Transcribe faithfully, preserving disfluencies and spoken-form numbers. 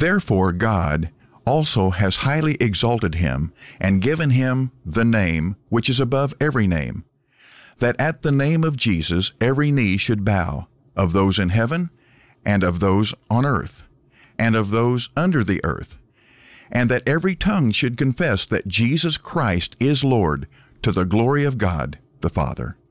Therefore God also has highly exalted him, and given him the name which is above every name, that at the name of Jesus every knee should bow, of those in heaven, and of those on earth, and of those under the earth, and that every tongue should confess that Jesus Christ is Lord, to the glory of God the Father.